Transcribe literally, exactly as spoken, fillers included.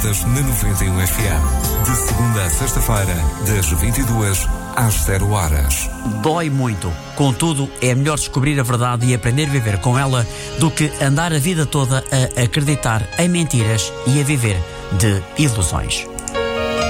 Verdades na noventa e um F M. De segunda a sexta-feira, das vinte e duas às zero horas. Dói muito. Contudo, é melhor descobrir a verdade e aprender a viver com ela do que andar a vida toda a acreditar em mentiras e a viver de ilusões.